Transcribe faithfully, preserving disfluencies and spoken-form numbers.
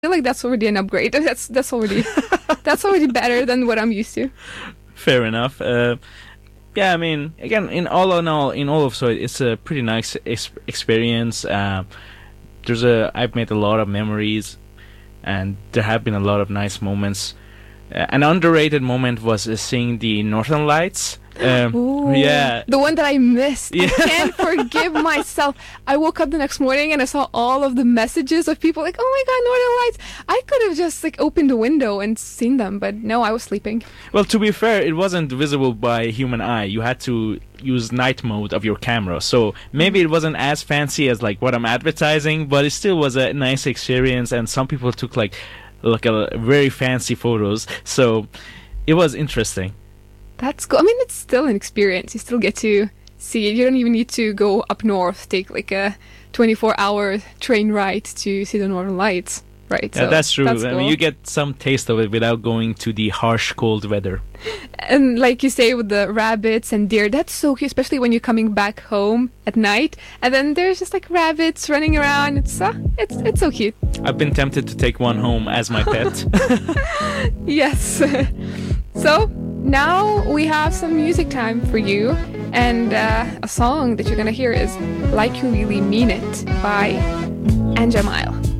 feel like that's already an upgrade. That's that's already that's already better than what I'm used to. Fair enough. Uh, yeah, I mean, again, in all in all, in all of so, it's a pretty nice ex- experience. Uh, there's a I've made a lot of memories, and there have been a lot of nice moments. Uh, an underrated moment was uh, seeing the Northern Lights. Um, Ooh, yeah, the one that I missed. Yeah. I can't forgive myself. I woke up the next morning and I saw all of the messages of people like, "Oh my God, Northern Lights!" I could have just like opened the window and seen them, but no, I was sleeping. Well, to be fair, it wasn't visible by human eye. You had to use night mode of your camera, so maybe it wasn't as fancy as like what I'm advertising, but it still was a nice experience. And some people took like like a very fancy photos, so it was interesting. That's cool. I mean, it's still an experience. You still get to see it. You don't even need to go up north, take like a twenty-four hour train ride to see the Northern Lights, right? Yeah, So that's true. that's I mean, cool. you get some taste of it without going to the harsh, cold weather. And like you say, with the rabbits and deer, that's so cute, especially when you're coming back home at night, and then there's just like rabbits running around. It's uh, it's it's so cute. I've been tempted to take one home as my pet. Yes. So now we have some music time for you, and uh, a song that you're gonna hear is "Like You Really Mean It" by Anja Mile.